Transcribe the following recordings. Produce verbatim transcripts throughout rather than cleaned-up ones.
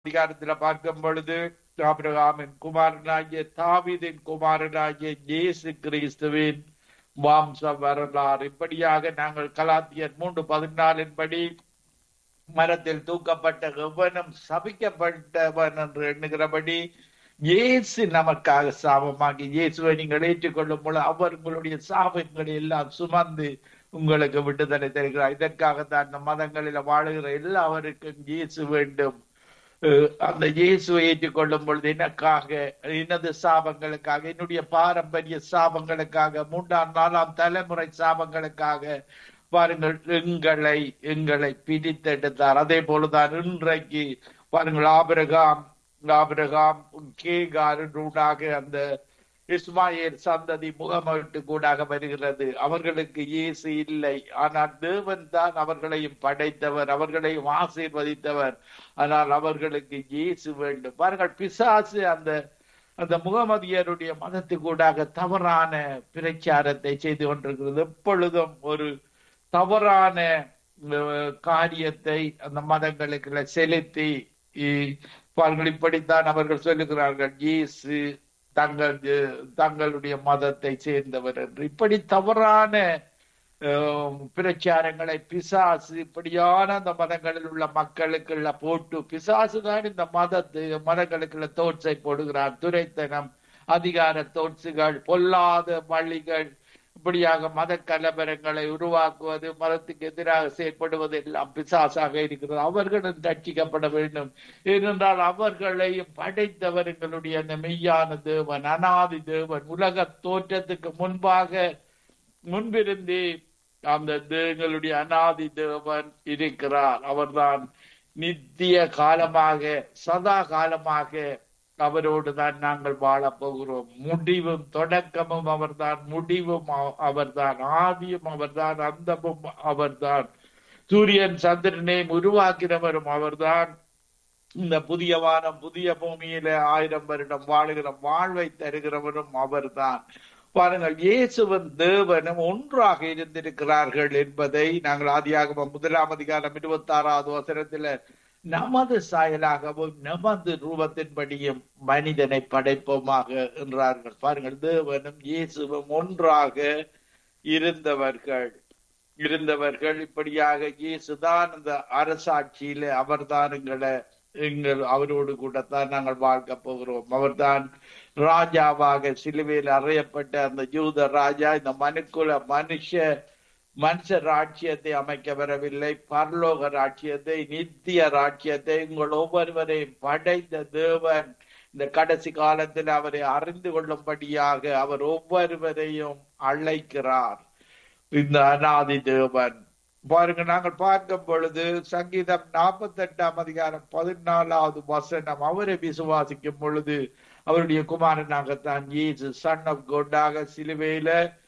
அதிகாரத்துல பார்க்கும் பொழுது ஆபிரகாமின் குமாரனாகிய தாவீதின் குமாரனாகிய இயேசு கிறிஸ்துவின் வம்ச வரலாறு. இப்படியாக நாங்கள் கலாத்தியர் மூன்று பதினாலின் படி மரத்தில் தூக்கப்பட்ட எவனும் சபிக்கப்பட்டவன் என்று எண்ணுகிறபடி இயேசு நமக்காக சாபமாகி இயேசுவை நீங்கள் ஏற்றுக்கொள்ளும் பொழுது அவர் உங்களுடைய சாபங்களை எல்லாம் சுமந்து உங்களுக்கு விடுதலை தருகிறார். இதற்காகத்தான் அந்த மதங்களில் வாழுகிற எல்லாருக்கும் இயேசு வேண்டும். அந்த இயேசுவை ஏற்றுக்கொள்ளும் பொழுது எனக்காக, எனது சாபங்களுக்காக, என்னுடைய பாரம்பரிய சாபங்களுக்காக, மூன்றாம் நாலாம் தலைமுறை சாபங்களுக்காக பாருங்கள் எங்களை எங்களை பிரித்தெடுத்தார். அதே போலதான் இன்றைக்கு பாருங்கள் ஆபிரகாம் ஆபிரகாம் கேகாரூடாக அந்த இஸ்மாயில் சந்ததி முகமது கூடாக வருகிறது. அவர்களுக்கு இயேசு இல்லை, ஆனால் தேவன் தான் அவர்களையும் படைத்தவர், அவர்களையும் ஆசீர்வதித்தவர். ஆனால் அவர்களுக்கு இயேசு வேண்டும். பாருங்கள், பிசாசு அந்த அந்த முகமதியருடைய மதத்துக்கூடாக தவறான பிரச்சாரத்தை செய்து கொண்டிருக்கிறது. எப்பொழுதும் ஒரு தவறான காரியத்தை அந்த மதங்களுக்கு செலுத்தி பாருங்கள், இப்படித்தான் அவர்கள் சொல்லுகிறார்கள் இயேசு தங்கள் தங்களுடைய மதத்தை சேர்ந்தவர் என்று. இப்படி தவறான பிரச்சாரங்களை பிசாசு இப்படியான அந்த மதங்களில் உள்ள மக்களுக்குள்ள போட்டு, பிசாசு தான் இந்த மதத்து மதங்களுக்குள்ள தோற்றை போடுகிறார். துரைத்தனம், அதிகார தோற்றுகள், பொல்லாத வழிகள், இப்படியாக மத கலவரங்களை உருவாக்குவது, மதத்துக்கு எதிராக செயற்படுவது எல்லாம் பிசாசாக இருக்கிறது. அவர்களும் ரட்சிக்கப்பட வேண்டும். ஏனென்றால் அவர்களையும் படைத்தவர்களுடைய அந்த மெய்யான தேவன், அனாதி தேவன், உலக தோற்றத்துக்கு முன்பாக முன்பிருந்தே அந்த தேவங்களுடைய அனாதி தேவன் இருக்கிறார். அவர்தான் நித்திய காலமாக சதா காலமாக அவரோடு தான் நாங்கள் வாழ போகிறோம். முடிவும் தொடக்கமும் அவர்தான், முடிவும் அவர்தான், ஆதியும் அவர்தான், அந்தமும் அவர்தான். சூரியன் சந்திரனையும் உருவாக்கினவரும் அவர்தான். இந்த புதிய வானம் புதிய பூமியில ஆயிரம் வருடம் வாழுகிற வாழ்வை தருகிறவரும் அவர்தான். பாருங்கள், இயேசுவும் தேவனும் ஒன்றாக இருந்திருக்கிறார்கள் என்பதை நாங்கள் ஆதியாகமம் முதலாம் அதிகாரம் இருபத்தி ஆறாவது வசனத்துல நமது சாயலாகவும் நமது ரூபத்தின்படியும் மனிதனை படைப்போமாக என்றார்கள். பாருங்கள், தேவனும் இயேசுவும் ஒன்றாக இருந்தவர்கள் இருந்தவர்கள் இப்படியாக இயேசுதான் அந்த அரசாட்சியில அவர்தான் எங்களை எங்கள் அவரோடு கூடத்தான் நாங்கள் வாழ்க்க போகிறோம். அவர்தான் ராஜாவாக சிலுவையில் அறையப்பட்ட அந்த யூத ராஜா. இந்த மனுக்குல மனுஷ மனுஷ ராட்சியத்தை அமைக்க வரவில்லை, பரலோக ராட்சியத்தை, நித்திய ராட்சியத்தை உங்கள் ஒவ்வொருவரையும் படைத்த தேவன் இந்த கடைசி காலத்தில் அவரை அறிந்து கொள்ளும்படியாக அவர் ஒவ்வொருவரையும் அழைக்கிறார். இந்த அநாதி தேவன் பாருங்க, நாங்கள் பார்க்கும் பொழுது சங்கீதம் நாற்பத்தி எட்டாம் அதிகாரம் பதினாலாவது வசனம், அவரை விசுவாசிக்கும் பொழுது அவருடைய குமாரனாகத்தான் இயேசு சன் ஆஃப் கோட்டாக சிலுவையில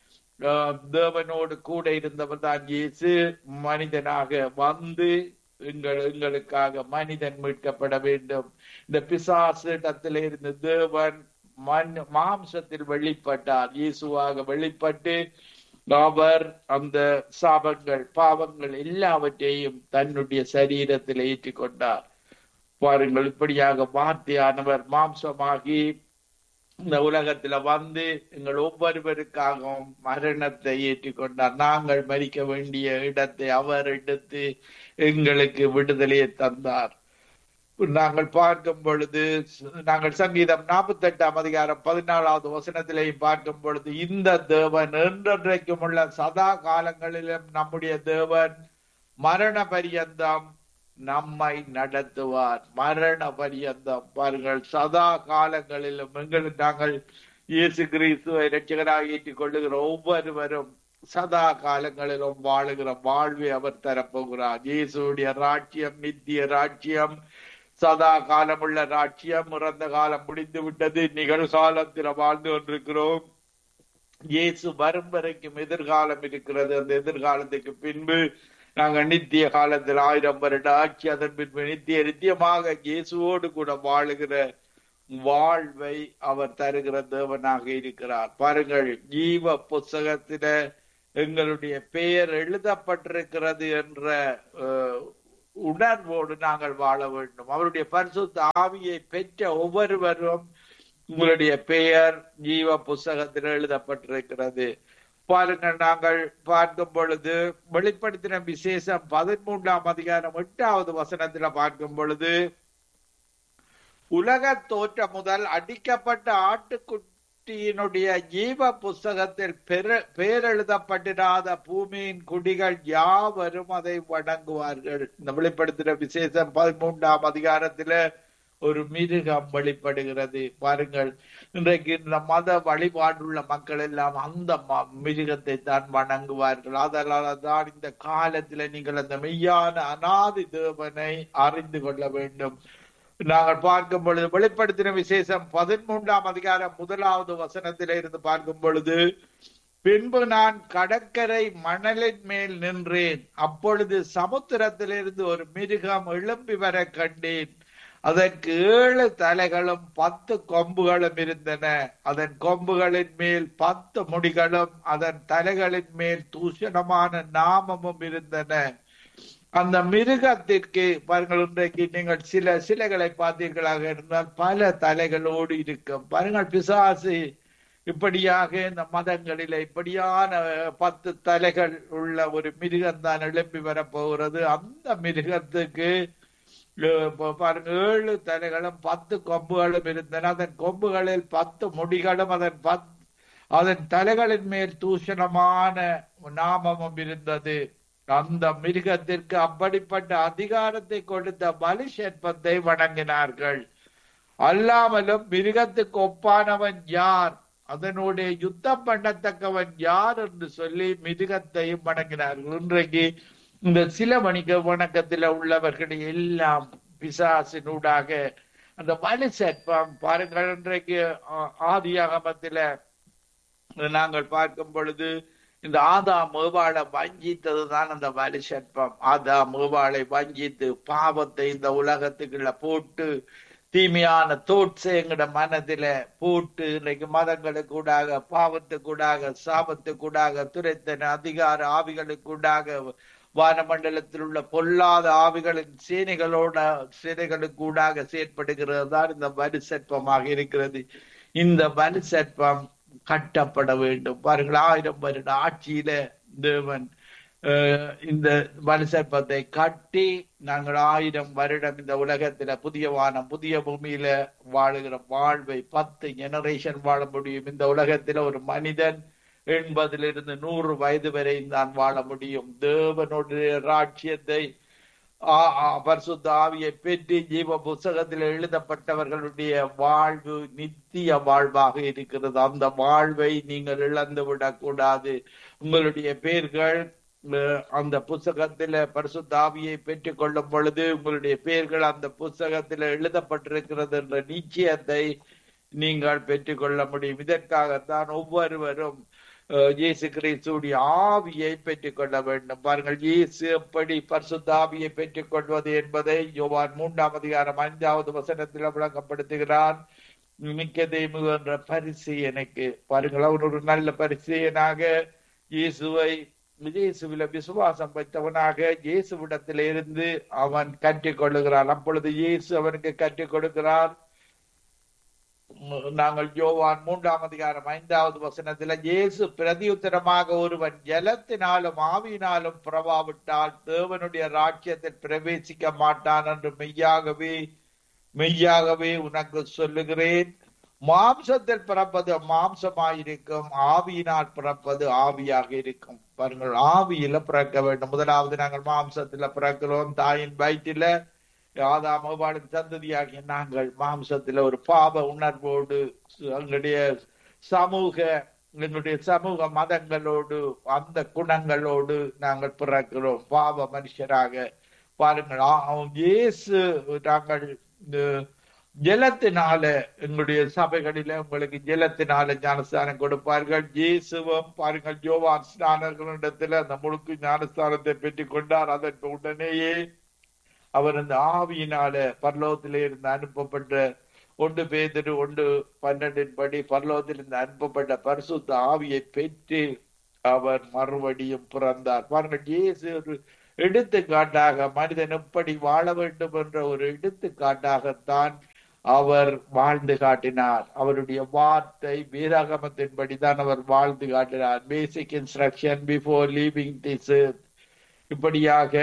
தேவனோடு கூட இருந்தவர் தான் இயேசு மனிதனாக வந்து எங்கள் எங்களுக்காக மனிதன் மீட்கப்பட வேண்டும். இந்த பிசாசு இடத்தில இருந்து தேவன் மண் மாம்சத்தில் வெளிப்பட்டார். இயேசுவாக வெளிப்பட்டு அவர் அந்த சாபங்கள் பாவங்கள் எல்லாவற்றையும் தன்னுடைய சரீரத்தில் ஏற்றுக்கொண்டார். பாருங்கள், இப்படியாக வார்த்தையானவர் மாம்சமாகி இந்த உலகத்துல வந்து எங்கள் ஒவ்வொருவருக்காகவும் மரணத்தை ஏற்றுக்கொண்டார். நாங்கள் மரிக்க வேண்டிய இடத்தை அவர் எடுத்து எங்களுக்கு விடுதலையை தந்தார். நாங்கள் பார்க்கும் பொழுது நாங்கள் சங்கீதம் நாற்பத்தி எட்டாம் அதிகாரம் பதினாலாவது வசனத்திலேயும் பார்க்கும் பொழுது இந்த தேவன் என்றென்றைக்கும் உள்ள சதா காலங்களிலும் நம்முடைய தேவன் மரண பரியந்தம் நம்மை நடத்துவார். மரண பரியந்தம் பாருங்கள், சதா காலங்களிலும் எங்கள் நாங்கள் இயேசு கிறிஸ்துவை இரட்சகராக ஏற்றுக் கொள்ளுகிற ஒவ்வொருவரும் சதா காலங்களிலும் வாழுகிற வாழ்வை அவர் தரப்போகிறார். இயேசுடைய ராட்சியம் நித்திய ராட்சியம், சதா காலமுள்ள ராட்சியம். இறந்த காலம் முடிந்து விட்டது, நிகழ்காலத்தில் வாழ்ந்து கொண்டிருக்கிறோம். இயேசு வரும் வரைக்கும் எதிர்காலம் இருக்கிறது. அந்த எதிர்காலத்துக்கு பின்பு நாங்கள் நித்திய காலத்தில் ஆயிரம் வருட ஆட்சி, அதன் பின்பு நித்திய நித்தியமாக இயேசுவோடு கூட வாழுகிற வாழ்வை அவர் தருகிற தேவனாக இருக்கிறார். பாருங்கள், ஜீவ புஸ்தகத்தில எங்களுடைய பெயர் எழுதப்பட்டிருக்கிறது என்ற உணர்வோடு நாங்கள் வாழ வேண்டும். அவருடைய பரிசுத்த ஆவியை பெற்ற ஒவ்வொருவரும் உங்களுடைய பெயர் ஜீவ புஸ்தகத்தில் எழுதப்பட்டிருக்கிறது. பாருங்கள், நாங்கள் பார்க்கும் பொழுது வெளிப்படுத்தின விசேஷம் பதிமூன்றாம் அதிகாரம் எட்டாவது வசனத்துல பார்க்கும் பொழுது, உலக தோற்றம் முதல் அடிக்கப்பட்ட ஆட்டுக்குட்டியினுடைய ஜீவ புஸ்தகத்தில் பெயர் எழுதப்பட்டிராத பூமியின் குடிகள் யாவரும் அதை வணங்குவார்கள். இந்த வெளிப்படுத்தின விசேஷம் பதிமூன்றாம் அதிகாரத்தில ஒரு மிருகம் வெளிப்படுகிறது. பாருங்கள், இன்றைக்கு இந்த மத வழிபாடுள்ள மக்கள் எல்லாம் அந்த மிருகத்தை தான் வணங்குவார்கள். அதனால தான் இந்த காலத்துல நீங்கள் அந்த மெய்யான அநாதி தேவனை அறிந்து கொள்ள வேண்டும். நாங்கள் பார்க்கும் பொழுது வெளிப்படுத்தின விசேஷம் பதிமூன்றாம் அதிகாரம் முதலாவது வசனத்தில இருந்து பார்க்கும் பொழுது, பின்பு நான் கடற்கரை மணலின் மேல் நின்றேன். அப்பொழுது சமுத்திரத்திலிருந்து ஒரு மிருகம் எழும்பி வர கண்டேன். அதற்கு ஏழு தலைகளும் பத்து கொம்புகளும் இருந்தன. அதன் கொம்புகளின் மேல் பத்து முடிகளும் அதன் தலைகளின் மேல் தூஷணமான நாமமும் இருந்தன. அந்த மிருகத்திற்கு பாருங்கள், இன்றைக்கு நீங்கள் சில சிலைகளை பார்த்தீர்களாக இருந்தால் பல தலைகளோடு இருக்கும். பாருங்கள், பிசாசு இப்படியாக இந்த மதங்களில இப்படியான பத்து தலைகள் உள்ள ஒரு மிருகம் தான் எழுப்பி வரப்போகிறது. அந்த மிருகத்துக்கு பாருங்க, ஏழு தலைகளும் பத்து கொம்புகளும் இருந்தன. அதன் கொம்புகளில் பத்து முடிகளும் அதன் பத் அதன் தலைகளின் மேல் தூஷணமான நாமமும் இருந்தது. அந்த மிருகத்திற்கு அப்படிப்பட்ட அதிகாரத்தை கொடுத்த பலி சர்ப்பத்தை வணங்கினார்கள். அல்லாமலும் மிருகத்துக்கு ஒப்பானவன் யார், அதனுடைய யுத்தம் பண்ணத்தக்கவன் யார் என்று சொல்லி மிருகத்தையும் வணங்கினார்கள். இன்றைக்கு இந்த சில வணிக வணக்கத்தில் உள்ளவர்கள் எல்லாம் பிசாசினூடாக அந்த பலி சர்ப்பம் பாருங்கள், இன்றைக்கு ஆதியாகமத்தில நாங்கள் பார்க்கும் பொழுது இந்த ஆதாம் ஏவாளை வஞ்சித்ததுதான் அந்த பலி சர்ப்பம். ஆதாம் ஏவாளை வஞ்சித்து பாவத்தை இந்த உலகத்துக்குள்ள போட்டு தீமையான தோட்சை எங்கட மனதில போட்டு இன்றைக்கு மதங்களுக்கூடாக பாவத்துக்கூடாக சாபத்துக்கூடாக துரைத்தன அதிகார ஆவிகளுக்கூடாக வானமண்டலத்தில் உள்ள பொல்லாத ஆவிகளின் சேனைகளோட சேனைகளுக்கூடாக செயற்படுகிறது தான் இந்த பலி சர்ப்பமாக இருக்கிறது. இந்த பலி சர்ப்பம் கட்டப்பட வேண்டும். பாருங்கள், ஆயிரம் வருட ஆட்சியில தேவன் இந்த பலி சர்ப்பத்தை கட்டி நாங்கள் ஆயிரம் வருடம் இந்த உலகத்துல புதிய வானம் புதிய பூமியில வாழுகிற வாழ்வை பத்து ஜெனரேஷன் வாழ முடியும். இந்த உலகத்துல ஒரு மனிதன் எண்பதிலிருந்து நூறு வயது வரை தான் வாழ முடியும். தேவனுடைய ராஜ்யத்தை பரிசுத்த ஆவியை பெற்று ஜீவ புஸ்தகத்தில் எழுதப்பட்டவர்களுடைய வாழ்வு நித்திய வாழ்வாக இருக்கிறது. அந்த வாழ்வை நீங்கள் இழந்து விடக்கூடாது. உங்களுடைய பேர்கள் அந்த புஸ்தகத்தில பரிசுத்த ஆவியை பெற்றுக் கொள்ளும் பொழுது உங்களுடைய பெயர்கள் அந்த புஸ்தகத்தில் எழுதப்பட்டிருக்கிறது என்ற நிச்சயத்தை நீங்கள் பெற்றுக்கொள்ள முடியும். இதற்காகத்தான் ஒவ்வொருவரும் இயேசு கிறிஸ்துடைய ஆவியை பெற்றுக் கொள்ள வேண்டும். பாருங்கள், இயேசு எப்படி பரிசுத்த ஆவியை பெற்றுக் கொள்வது என்பதை யோவான் மூன்றாம் அதிகாரம் ஐந்தாவது வசனத்தில் விளங்கப்படுத்துகிறார். நிக்கதேமு என்ற பரிசேயனுக்கு பாருங்கள், அவன் ஒரு நல்ல பரிசேயனாக இயேசுவை இயேசுவில விசுவாசம் வைத்தவனாக இயேசுவிடத்தில இருந்து அவன் கற்றுக் கொள்ளுகிறான். அப்பொழுது இயேசு அவனுக்கு கற்றுக் கொடுக்கிறார். நாங்கள் யோவான் மூன்றாம் அதிகாரம் ஐந்தாவது வசனத்துல, இயேசு பிரதியுத்தரமாக, ஒருவன் ஜலத்தினாலும் ஆவியினாலும் பிரவாவிட்டால் தேவனுடைய ராஜ்யத்தில் பிரவேசிக்க மாட்டான் என்று மெய்யாகவே மெய்யாகவே உனக்கு சொல்லுகிறேன். மாம்சத்தில் பிறப்பது மாம்சமாயிருக்கும், ஆவியினால் பிறப்பது ஆவியாக இருக்கும். பாருங்கள், ஆவியில பிறக்க வேண்டும். முதலாவது நாங்கள் மாம்சத்துல பிறக்கிறோம். தாயின் வயிற்றில ஆதாம் ஏவாளின் சந்ததியாகிய நாங்கள் மாம்சத்துல ஒரு பாவ உணர்வோடு எங்களுடைய சமூக எங்களுடைய சமூக மதங்களோடு அந்த குணங்களோடு நாங்கள் பிறக்கிறோம் பாவ மனுஷராக. பாருங்கள், இயேசு நாங்கள் ஜலத்தினால எங்களுடைய சபைகளில உங்களுக்கு ஜலத்தினால ஞானஸ்தானம் கொடுப்பார்கள். இயேசுவும் பாருங்கள் யோவான் ஸ்நானர்களிடத்துல அந்த முழுக்கு ஞானஸ்தானத்தை பெற்றுக் கொண்டார். அதற்கு உடனேயே அவர் அந்த ஆவியினால பரலோகத்திலே இருந்து அனுப்பப்பட்ட ஒன்று பேதுரு ஒன்று பன்னெண்டின் படி பரலோகத்தில் இருந்து அனுப்பப்பட்ட பரிசுத்த ஆவியை பெற்று அவர் மறுபடியும் பிறந்தார். பாருங்கள், இயேசு ஒரு எடுத்துக்காட்டாக மனிதன் எப்படி வாழ வேண்டும் என்ற ஒரு எடுத்துக்காட்டாகத்தான் அவர் வாழ்ந்து காட்டினார். அவருடைய வார்த்தை வேதாகமத்தின்படிதான் அவர் வாழ்ந்து காட்டினார். பேசிக் instruction before leaving this earth. இப்படியாக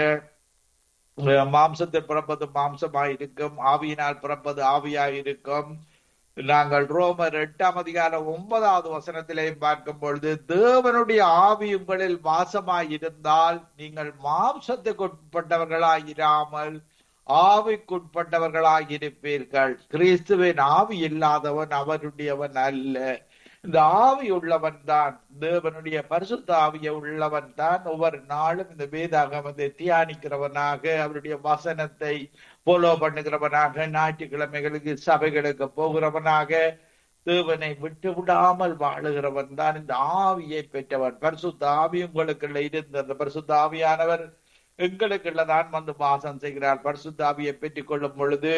மாம்சத்தில் பிறப்பது மாம்சமாய் இருக்கும், ஆவியினால் பிறப்பது ஆவியாய் இருக்கும். நாங்கள் ரோமர் எட்டாம் அதிகாரம் ஒன்பதாவது வசனத்திலே பார்க்கும் பொழுது, தேவனுடைய ஆவி உங்களில் வாசமாய் இருந்தால் நீங்கள் மாம்சத்துக்கு உட்பட்டவர்களாய் இராமல் ஆவிக்குட்பட்டவர்களாய் இருப்பீர்கள். கிறிஸ்துவின் ஆவி இல்லாதவன் அவருடையவன் அல்ல. இந்த ஆவி உள்ளவன் தான், தேவனுடைய பரிசுத்த ஆவிய உள்ளவன் தான் ஒவ்வொரு நாளும் இந்த வேதாகமத்தை தியானிக்கிறவனாக, அவருடைய வசனத்தை போலோ பண்ணுகிறவனாக, ஞாயிற்றுக்கிழமைகளுக்கு சபைகளுக்கு போகிறவனாக, தேவனை விட்டு விடாமல் வாழுகிறவன் தான் இந்த ஆவியை பெற்றவன். பரிசுத்த ஆவி உங்களுக்குள்ள இருந்த அந்த பரிசுத்த ஆவியானவர் எங்களுக்குள்ளதான் வந்து வாசம் செய்கிறார். பரிசுத்த ஆவியை பெற்றுக் கொள்ளும் பொழுது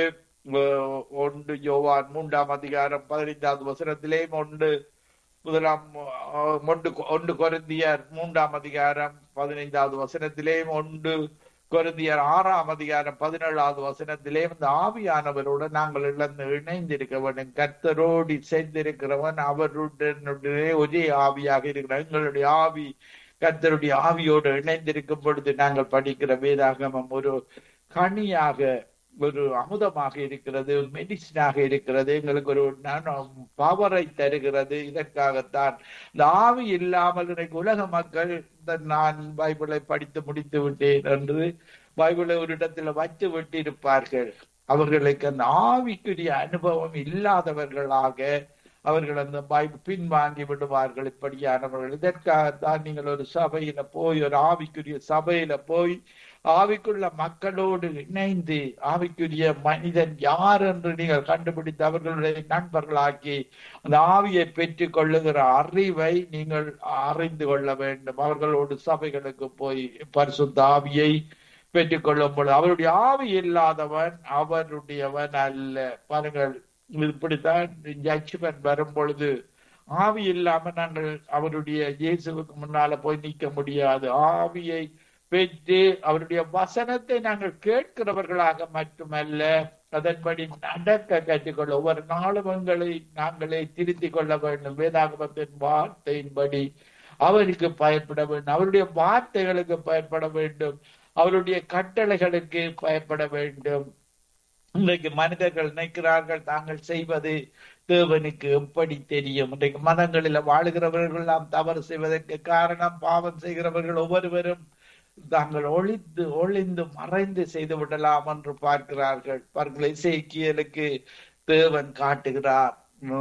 ஒன்று யோவான் மூன்றாம் அதிகாரம் பதினைந்தாவது வசனத்திலே, ஒன்று முதலாம் ஒன்று ஒன்று கொரிந்தியர் மூன்றாம் அதிகாரம் பதினைந்தாவது வசனத்திலே, ஒன்று கொரிந்தியர் ஆறாம் அதிகாரம் பதினேழாவது வசனத்திலே இந்த ஆவியானவரோடு நாங்கள் இழந்து இணைந்திருக்க வேண்டும். கர்த்தரோடு சேர்ந்திருக்கிறவன் அவருடைய ஒரே ஆவியாக இருக்கிறார். எங்களுடைய ஆவி கர்த்தருடைய ஆவியோடு இணைந்திருக்கும் பொழுது நாங்கள் படிக்கிற வேதாகமம் ஒரு கனியாக, ஒரு அமுதமாக இருக்கிறது, மெடிசினாக இருக்கிறது, எங்களுக்கு ஒரு பவரை தருகிறது. இதற்காகத்தான் இந்த ஆவி இல்லாமல் இன்னைக்கு உலக மக்கள் நான் பைபிளை படித்து முடித்து விட்டேன் என்று பைபிளை ஒரு இடத்துல வச்சு விட்டு இருப்பார்கள். அவர்களுக்கு அந்த ஆவிக்குரிய அனுபவம் இல்லாதவர்களாக அவர்கள் அந்த பைபிள் பின்வாங்கி விடுவார்கள். இப்படியானவர்கள். இதற்காகத்தான் நீங்கள் ஒரு சபையில போய், ஒரு ஆவிக்குரிய சபையில போய் ஆவிக்குள்ள மக்களோடு இணைந்து ஆவிக்குரிய மனிதன் யார் என்று நீங்கள் கண்டுபிடித்து அவர்களுடைய நண்பர்களாக்கி அந்த ஆவியை பெற்றுக் கொள்ளுகிற அறிவை நீங்கள் அறிந்து கொள்ள வேண்டும். அவர்களோடு சபைகளுக்கு போய் பரிசுத்த ஆவியை பெற்றுக் கொள்ளும் பொழுது அவருடைய ஆவி இல்லாதவன் அவருடையவன் அல்ல. பாருங்கள், இப்படித்தான் ஜட்ஜ்மென்ட் வரும் பொழுது ஆவி இல்லாம நாங்கள் அவருடைய இயேசுவுக்கு முன்னால போய் நிற்க முடியாது. ஆவியை பெற்று அவருடைய வசனத்தை நாங்கள் கேட்கிறவர்களாக மட்டுமல்ல, அதன்படி நடக்க கற்றுக்கொள்ள ஒவ்வொரு நாளும் எங்களை நாங்களே திருத்திக் கொள்ள வேண்டும். வேதாகமத்தின் வார்த்தையின்படி அவருக்கு பயப்பட வேண்டும், அவருடைய வார்த்தைகளுக்கு பயப்பட வேண்டும், அவருடைய கட்டளைகளுக்கு பயப்பட வேண்டும். இன்றைக்கு மனிதர்கள் நினைக்கிறார்கள் தாங்கள் செய்வது தேவனுக்கு எப்படி தெரியும். இன்றைக்கு மதங்களில வாழுகிறவர்கள் நாம் தவறு செய்வதற்கு காரணம், பாவம் செய்கிறவர்கள் ஒவ்வொருவரும் தாங்கள் ஒளிந்து ஒளிந்து மறைந்து செய்து விடலாம் என்று பார்க்கிறார்கள். பாருங்கள், எசேக்கியேலுக்கு தேவன் காட்டுகிறார்,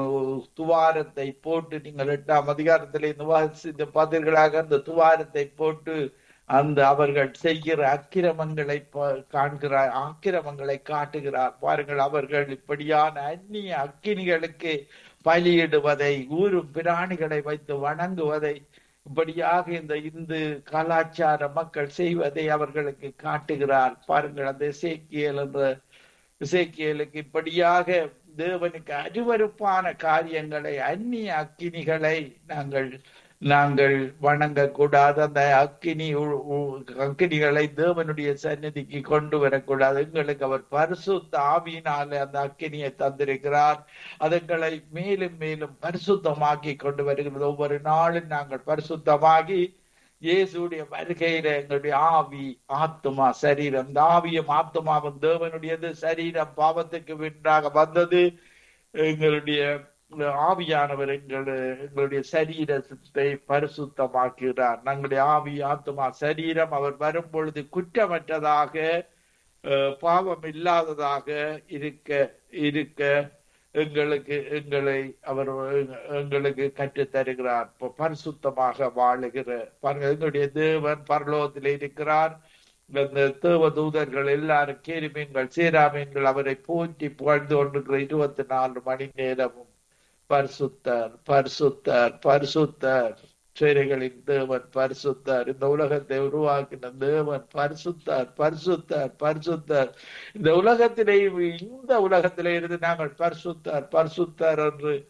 துவாரத்தை போட்டு, நீங்கள் எட்டாம் அதிகாரத்திலே இந்த பதிர்களாக அந்த துவாரத்தை போட்டு அந்த அவர்கள் செய்கிற அக்கிரமங்களை காண்கிறார், அக்கிரமங்களை காட்டுகிறார். பாருங்கள், அவர்கள் இப்படியான அந்நிய அக்கினிகளுக்கு பலியிடுவதை, ஊரும் பிராணிகளை வைத்து வணங்குவதை, இப்படியாக இந்த இந்து கலாச்சார மக்கள் செய்வதை அவர்களுக்கு காட்டுகிறார். பாருங்கள், அந்த எசேக்கியேல் என்ற எசேக்கியேலுக்கு இப்படியாக தேவனுக்கு அருவருப்பான காரியங்களை, அந்நிய அக்கினிகளை நாங்கள் நாங்கள் வணங்கக்கூடாது. அந்த அக்கினி அக்கினிகளை தேவனுடைய சந்நிதிக்கு கொண்டு வரக்கூடாது. எங்களுக்கு அவர் பரிசுத்த ஆவியினால அந்த அக்கினியை தந்திருக்கிறார். அதுங்களை மேலும் மேலும் பரிசுத்தமாக்கி கொண்டு வருகிறது. ஒவ்வொரு நாளும் நாங்கள் பரிசுத்தமாகி இயேசுடைய வருகையில எங்களுடைய ஆவி, ஆத்மா, சரீரம், இந்த ஆவியும் ஆத்மாவும் தேவனுடையது. சரீரம் பாவத்துக்கு வென்றாக வந்தது. எங்களுடைய ஆவியானவர் எங்கள் எங்களுடைய சரீரத்தை பரிசுத்தமாக்குகிறார். நம்முடைய ஆவி, ஆத்மா, சரீரம் அவர் வரும் பொழுது குற்றமற்றதாக, பாவம் இல்லாததாக இருக்க இருக்க எங்களுக்கு எங்களை அவர் எங்களுக்கு கற்றுத் தருகிறார். பரிசுத்தமாக வாழுகிற எங்களுடைய தேவன் பரலோகத்தில் இருக்கிறார். அந்த தேவ தூதர்கள் எல்லாரும், கேருமீன்கள், சேராமீன்கள் அவரை போற்றி புகழ்ந்து கொண்டிருக்கிற இருபத்தி நாலு மணி நேரமும் பரிசுத்தர், பரிசுத்தர், பரிசுத்தர், சேரைகளின் தேவன் பரிசுத்தர், இந்த உலகத்தை உருவாக்கின தேவன் பரிசுத்தர், பரிசுத்தர், பரிசுத்தர். இந்த உலகத்திலே இந்த உலகத்திலே இருந்து நாங்கள் பரிசுத்தர், பரிசுத்தர் என்று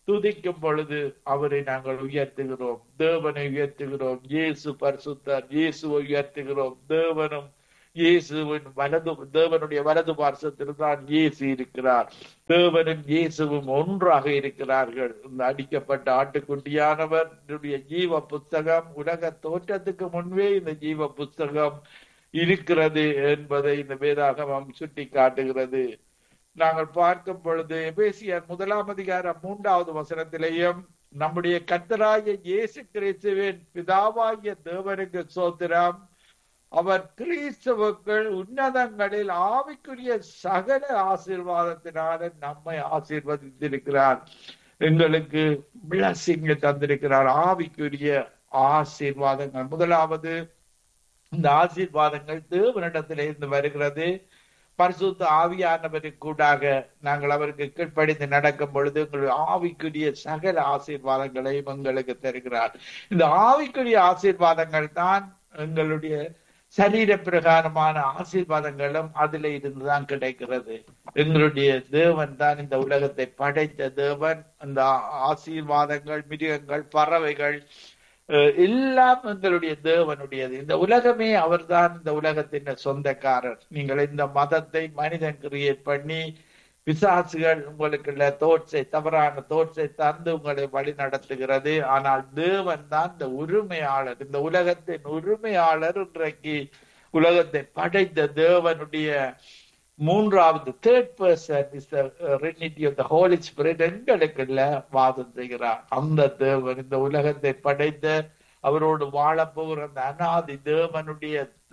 துதிக்கும் பொழுது அவரை நாங்கள் உயர்த்துகிறோம், தேவனை உயர்த்துகிறோம். இயேசு பரிசுத்தர், இயேசுவை உயர்த்துகிறோம். தேவனும் இயேசுவின் வலது தேவனுடைய வலது பார்சத்தில் தான் இயேசு இருக்கிறார். தேவனும் இயேசுவும் ஒன்றாக இருக்கிறார்கள். இந்த அடிக்கப்பட்ட ஆட்டுக்குட்டியானவர் ஜீவ புஸ்தகம் உலக தோற்றத்துக்கு முன்பே இந்த ஜீவ புஸ்தகம் இருக்கிறது என்பதை இந்த வேதாகமம் சுட்டி காட்டுகிறது. நாங்கள் பார்க்கும் பொழுது எபேசியர் முதலாம் அதிகாரம் மூன்றாவது வசனத்திலேயும் நம்முடைய கர்த்தராகிய இயேசு கிறிஸ்துவின் பிதாவாகிய தேவனுக்கு ஸ்தோத்திரம், அவர் கிறிஸ்துவுக்குள் உன்னதங்களில் ஆவிக்குரிய சகல ஆசீர்வாதத்தினால நம்மை ஆசீர்வதித்திருக்கிறார். எங்களுக்கு பிளஸிங் தந்திருக்கிறார், ஆவிக்குரிய ஆசீர்வாதங்கள். முதலாவது, இந்த ஆசீர்வாதங்கள் தேவனிடத்திலிருந்து வருகிறது. பரிசுத்த ஆவியானவருக்கு கூடாக நாங்கள் அவருக்கு கீழ்ப்படிந்து நடக்கும் பொழுது எங்களுடைய ஆவிக்குரிய சகல ஆசீர்வாதங்களையும் எங்களுக்கு தருகிறார். இந்த ஆவிக்குரிய ஆசீர்வாதங்கள் தான் எங்களுடைய சரீர பிரகாரமான ஆசீர்வாதங்களும் அதுல இருந்துதான் கிடைக்கிறது. எங்களுடைய தேவன் தான் இந்த உலகத்தை படைத்த தேவன். அந்த ஆசீர்வாதங்கள், மிருகங்கள், பறவைகள் எல்லாம் எங்களுடைய தேவனுடையது. இந்த உலகமே அவர்தான் இந்த உலகத்தின் சொந்தக்காரர். நீங்கள் இந்த மதத்தை மனிதன் கிரியேட் பண்ணி பிசாசுகள் உங்களுக்கு தோற்றை தவறான தோற்றை தந்து உங்களை வழி நடத்துகிறது. ஆனால் தேவன் தான் இந்த உரிமையாளர், இந்த உலகத்தின் உரிமையாளர். இன்றைக்கு உலகத்தை படைத்த தேவனுடைய மூன்றாவது third person is the Trinity of the Holi spirit எங்களுக்குள்ள வாதம் செய்கிறார். அந்த தேவன் இந்த உலகத்தை படைத்த அவரோடு வாழ போகிற அந்த அநாதி தேவனுடைய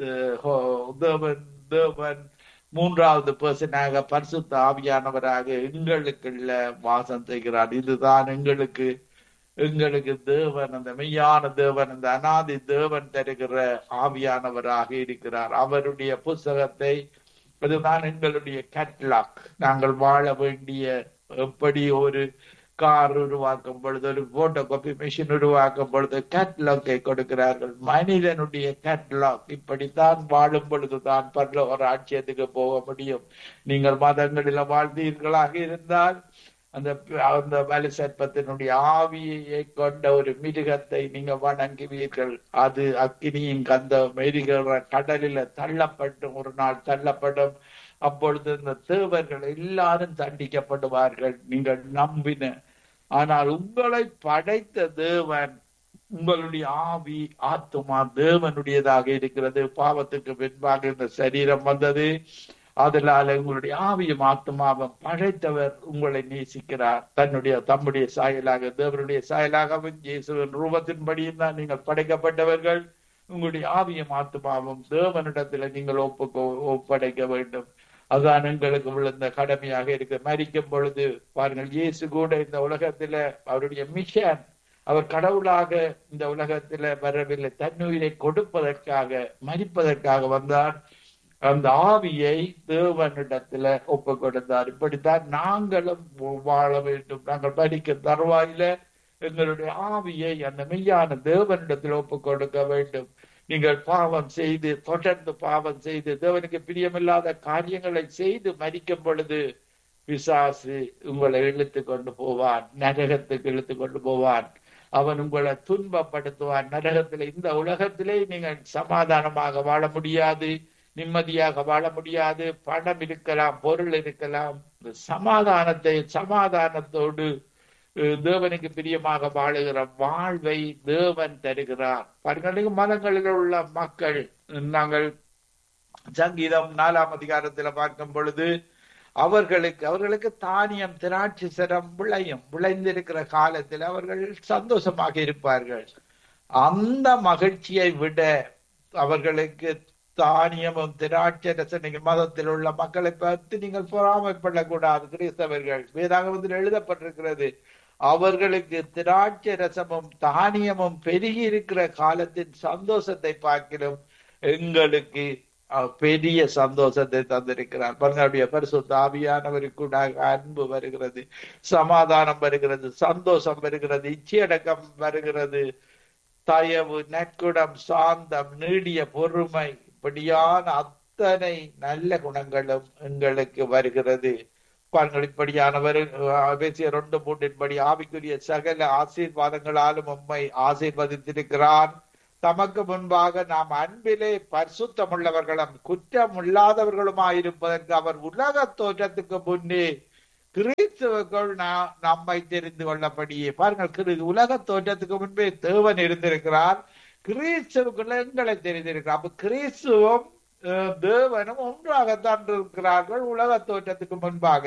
தேவன் தேவன் மூன்றாவது பர்சனாக பரிசுத்த ஆவியானவராக எங்களுக்குள்ள வாசம் செய்கிறார். இதுதான் எங்களுக்கு எங்களுக்கு தேவன், அந்த மெய்யான தேவன், அந்த அநாதி தேவன் தருகிற ஆவியானவராக இருக்கிறார். அவருடைய புஸ்தகத்தை, அதுதான் எங்களுடைய கேட்லாக். நாங்கள் வாழ வேண்டிய, எப்படி ஒரு கார் உருவாக்கும் பொழுது, ஒரு போட்டோ காப்பி மிஷின் உருவாக்கும் பொழுது கேட்லாக்கை கொடுக்கிறார்கள். மனிதனுடைய கேட்லாக். இப்படித்தான் வாழும் பொழுதுதான் பரலோக ராஜ்யத்துக்கு போக முடியும். நீங்கள் மதங்களில வாழ்ந்தீர்களாக இருந்தால் அந்த அந்த வலு சர்ப்பத்தினுடைய ஆவியை கொண்ட ஒரு மிருகத்தை நீங்க வணங்குவீர்கள். அது அக்கினியின் கந்தம் எரிகிற கடலில தள்ளப்பட்டு ஒரு நாள் தள்ளப்படும். அப்பொழுது இந்த தேவர்கள் எல்லாரும் தண்டிக்கப்படுவார்கள், நீங்கள் நம்பின. ஆனால் உங்களை படைத்த தேவன், உங்களுடைய ஆவி ஆத்துமா தேவனுடையதாக இருக்கிறது. பாவத்துக்கு பின்பாக இந்த சரீரம் வந்தது. அதனால உங்களுடைய ஆவியும் ஆத்மாவும் படைத்தவர் உங்களை நேசிக்கிறார். தன்னுடைய தம்முடைய சாயலாக, தேவனுடைய சாயலாகவும் இயேசுவின் ரூபத்தின்படியும் தான் நீங்கள் படைக்கப்பட்டவர்கள். உங்களுடைய ஆவியும் ஆத்மாவும் தேவனிடத்துல நீங்கள் ஒப்பு ஒப்படைக்க வேண்டும். அதுதான் எங்களுக்கு விழுந்த கடமையாக இருக்கு. மரிக்கும் பொழுது பாருங்கள், இயேசு கூட இந்த உலகத்துல அவருடைய மிஷன், அவர் கடவுளாக இந்த உலகத்துல வரவில்லை, தன்னுயிரை கொடுப்பதற்காக, மரிப்பதற்காக வந்தார். அந்த ஆவியை தேவனிடத்துல ஒப்பு கொடுத்தார். இப்படித்தான் நாங்களும் வாழ வேண்டும். நாங்கள் படிக்க தருவாயில எங்களுடைய ஆவியை அந்த மெய்யான தேவனிடத்தில் ஒப்பு கொடுக்க வேண்டும். நீங்கள் பாவம் செய்து, தொடர்ந்து பாவம் செய்து, தேவனுக்கு பிரியமில்லாத காரியங்களை செய்து மரிக்கும் பொழுது பிசாசு உங்களை இழுத்து கொண்டு போவான், நரகத்துக்கு இழுத்து கொண்டு போவான். அவன் உங்களை துன்பப்படுத்துவான். நரகத்திலே, இந்த உலகத்திலே நீங்கள் சமாதானமாக வாழ முடியாது, நிம்மதியாக வாழ முடியாது. பணம் இருக்கலாம், பொருள் இருக்கலாம், சமாதானத்தை சமாதானத்தோடு தேவனுக்கு பிரியமாக வாழுகிற வாழ்வை தேவன் தருகிறார். பாருங்கள், மதங்களில் உள்ள மக்கள், நாங்கள் சங்கீதம் நாலாம் அதிகாரத்துல பார்க்கும் பொழுது அவர்களுக்கு அவர்களுக்கு தானியம் திராட்சை சரம் விளையும், விளைந்திருக்கிற காலத்தில் அவர்கள் சந்தோஷமாக இருப்பார்கள். அந்த மகிழ்ச்சியை விட அவர்களுக்கு தானியமும் திராட்சை ரசனைகள், மதத்தில் உள்ள மக்களை பார்த்து நீங்கள் பொறாமைப்படக்கூடாது. கிறிஸ்தவர்கள், வேதாகமத்தில் எழுதப்பட்டிருக்கிறது, அவர்களுக்கு திராட்சை ரசமும் தானியமும் பெருகி இருக்கிற காலத்தின் சந்தோஷத்தை பார்க்கிறோம், எங்களுக்கு பெரிய சந்தோஷத்தை தந்திருக்கிறார். பரங்களுடைய பரிசுத்த ஆவியானவருக்கு கூட அன்பு வருகிறது, சமாதானம் வருகிறது, சந்தோஷம் வருகிறது, இச்சையடக்கம் வருகிறது, தயவு, நற்குணம், சாந்தம், நீடிய பொறுமை, இப்படியான அத்தனை நல்ல குணங்களும் எங்களுக்கு வருகிறது. பாருங்கள், இப்படியானவர் பேசிய ரெண்டு மூன்றின்படி ஆவிக்குரிய சகல ஆசீர்வாதங்களாலும் உம்மை ஆசீர்வதித்திருக்கிறார். தமக்கு முன்பாக நாம் அன்பிலே பரிசுத்தமுள்ளவர்களும் குற்றமில்லாதவர்களுமாயிருப்பதற்கு அவர் உலக தோற்றத்துக்கு முன்னே கிறிஸ்துவுக்குள் நம்மை தெரிந்து கொள்ளப்படியே. பாருங்கள், உலக தோற்றத்துக்கு முன்பே தேவன் இருந்திருக்கிறார், கிறிஸ்துவுக்குள்ள எங்களை தெரிந்திருக்கிறார். அப்ப கிறிஸ்துவும் தேவனும் ஒன்றாகத்தான் இருக்கிறார்கள். உலக தோற்றத்துக்கு முன்பாக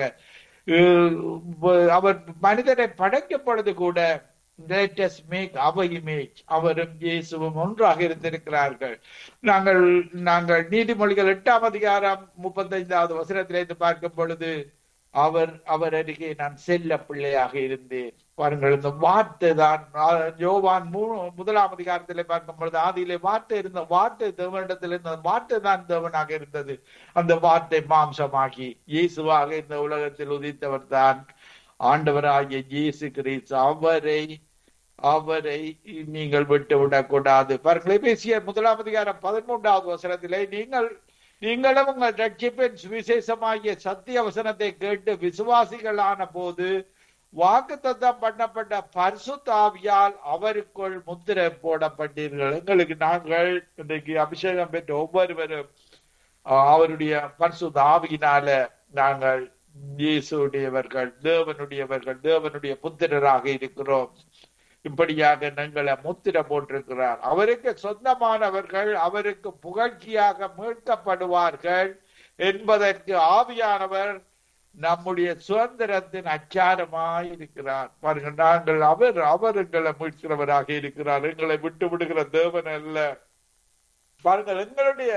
அவர் மனிதனை படைக்கும் பொழுது கூட let us make our image, அவரும் இயேசுவும் ஒன்றாக இருந்திருக்கிறார்கள். நாங்கள் நாங்கள் நீதிமொழிகள் எட்டாம் அதிகாரம் முப்பத்தி ஐந்தாவது வசனத்திலிருந்து பார்க்கும் பொழுது அவர் அவர் அருகே நான் செல்ல பிள்ளையாக இருந்தேன். பாருங்கள், இந்த வார்த்தை தான் யோவான் முதலாம் அதிகாரத்திலே பார்க்கும் பொழுது ஆதியிலே வார்த்தை இருந்த வார்த்தை தேவனிடத்தில் இருந்த வார்த்தை தான் தேவனாக இருந்தது. அந்த வார்த்தை மாம்சமாகி இயேசுவாக இந்த உலகத்தில் உதித்தவர் தான் ஆண்டவராகிய இயேசு கிறிஸ்து. அவரை அவரை நீங்கள் விட்டு விடக்கூடாது. பாருங்கள், பேசிய முதலாம் அதிகாரம் பதிமூன்றாவது வசனத்திலே நீங்கள் நீங்களும் உங்கள் ரட்சிப்பின் சுவிசேஷமாகிய சத்திய வசனத்தை கேட்டு விசுவாசிகளான போது வாக்குத்தத்தம் பண்ணப்பட்ட பரிசுத்த ஆவியால் அவருக்குள் முத்திரை போடப்பட்டீர்கள். எங்களுக்கு நாங்கள் இன்றைக்கு அபிஷேகம் பெற்ற ஒவ்வொருவரும் அவருடைய பரிசுத்த ஆவியினால நாங்கள் இயேசுடையவர்கள், தேவனுடையவர்கள், தேவனுடைய புத்திரராக இருக்கிறோம். இப்படியாக எங்களை முத்திரை போட்டிருக்கிறார். அவருக்கு சொந்தமானவர்கள் அவருக்கு புகழ்ச்சியாக மீட்கப்படுவார்கள் என்பதற்கு ஆவியானவர் நம்முடைய சுதந்திரத்தின் அச்சாரமாய் இருக்கிறார். பாருங்கள், நாங்கள் அவர் அவர் எங்களை மீட்கிறவராக இருக்கிறார். எங்களை விட்டு விடுகிற தேவன் அல்ல. பாருங்கள், எங்களுடைய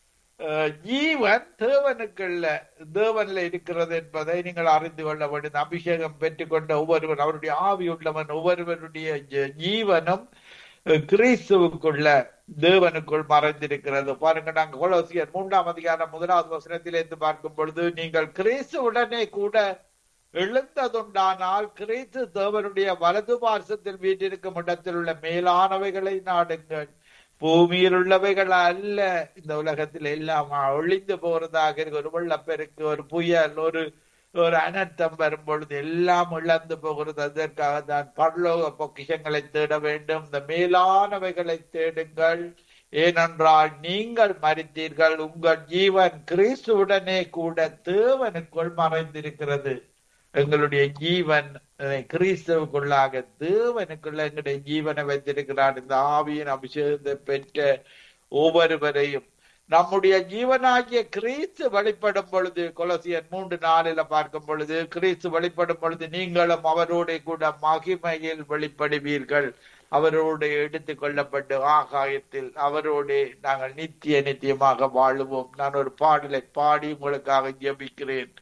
ஜீவன் தேவனுக்குள்ள தேவன்ல இருக்கிறது என்பதை நீங்கள் அறிந்து கொள்ள வேண்டும். அபிஷேகம் பெற்றுக்கொண்ட ஒவ்வொருவன், அவருடைய ஆவி உள்ளவன் ஒவ்வொருவருடைய ஜீவனும் கிறிஸ்துவுக்குள்ள தேவனுக்குள் மறைந்திருக்கிறது. பாருங்க, நாங்கள் கொலோசியர் மூன்றாம் அதிகாரம் முதலாவது வசனத்திலிருந்து பார்க்கும் பொழுது நீங்கள் கிறிஸ்துவுடனே கூட எழுந்ததுண்டானால் கிறிஸ்து தேவனுடைய வலது பார்சத்தில் வீட்டிற்கும் இடத்தில் உள்ள மேலானவைகளை நாடுங்கள். பூமியில் உள்ளவைகள் அல்ல. இந்த உலகத்தில் எல்லாம் ஒழிந்து போறதாக இருக்கு. ஒரு வெள்ளப்பெருக்கு, ஒரு புயல், ஒரு ஒரு அனர்த்தம் வரும் பொழுது எல்லாம் இழந்து போகிறது. அதற்காக தான் பரலோக பொக்கிஷங்களை தேட வேண்டும். இந்த மேலானவைகளை தேடுங்கள். ஏனென்றால் நீங்கள் மரித்தீர்கள், உங்கள் ஜீவன் கிறிஸ்துவுடனே கூட தேவனுக்குள் மறைந்திருக்கிறது. எங்களுடைய ஜீவன் கிறிஸ்துவுக்குள்ளாக தேவனுக்குள்ள எங்களுடைய ஜீவனை வைத்திருக்கிறார். இந்த ஆவியின் அபிஷேகத்தை பெற்ற ஒவ்வொருவரையும் நம்முடைய ஜீவனாகிய கிறிஸ்து வெளிப்படும் பொழுது, கொலோசியர் மூன்று நாளில பார்க்கும் பொழுது கிறிஸ்து வெளிப்படும் பொழுது நீங்களும் அவரோட கூட மகிமையில் வெளிப்படுவீர்கள். அவரோடு எடுத்துக் கொள்ளப்பட்டு ஆகாயத்தில் அவரோடு நாங்கள் நித்திய நித்தியமாக வாழுவோம். நான் ஒரு பாடலை பாடி உங்களுக்காக ஜெபிக்கிறேன்.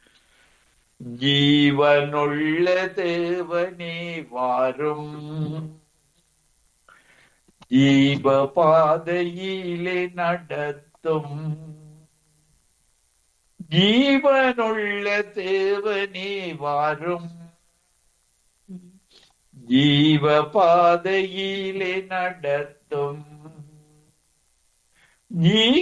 ஜீவனுள்ள தேவனே வாரும், ஜீவ பாதையிலே நடத்தும். ஜீவனுள்ள தேவனே வாரும், ஜீவ பாதையிலே நடத்தும்.